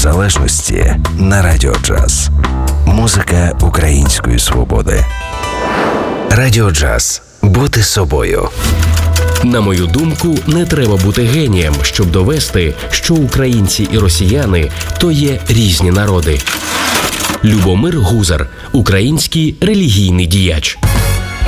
незалежності на Радіо Джаз. Музика української свободи. Радіо Джаз. Бути собою. На мою думку, не треба бути генієм, щоб довести, що українці і росіяни – то є різні народи. Любомир Гузар – український релігійний діяч.